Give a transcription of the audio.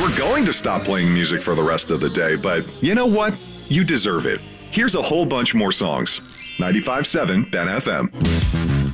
We're going to stop playing music for the rest of the day, but you know what? You deserve it. Here's a whole bunch more songs. 95.7 Ben FM.